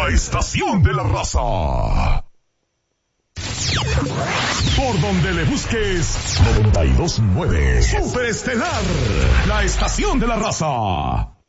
estación de la raza. Por donde le busques, 92.9 Superestelar, la estación de la raza.